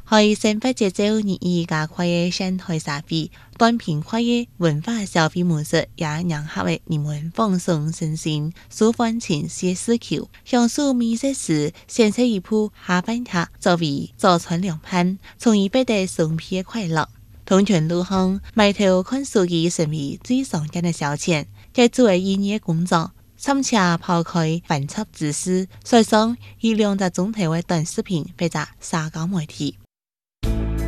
喺生活節奏日益加快嘅現代社會，短平快嘅文化消費模式也讓客嘅人們放鬆身心、舒緩情緒需求，享受美食時選擇一部下飯帖作為早餐涼飯，從而獲得鬆片快樂。通勤路上，埋頭看手機成為最常見嘅消遣，佢作為營業工作，甚至拋開繁雜知識，隨上一兩個鐘頭嘅短視頻或者社交媒體。